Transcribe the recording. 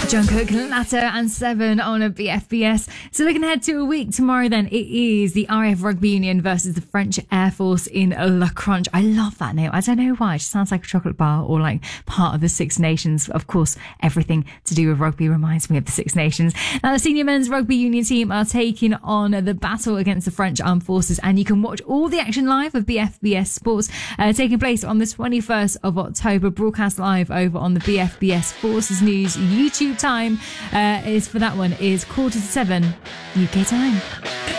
Jungkook, Latter and Seven on a BFBS. So looking ahead to a week tomorrow then, it is the RAF Rugby Union versus the French Air Force in La Crunch. I love that name. I don't know why. It just sounds like a chocolate bar or like part of the Six Nations. Of course, everything to do with rugby reminds me of the Six Nations. Now, the senior men's rugby union team are taking on the battle against the French Armed Forces, and you can watch all the action live of BFBS Sports taking place on the 21st of October, broadcast live over on the BFBS Forces News YouTube time. Is for that one is 6:45 UK time.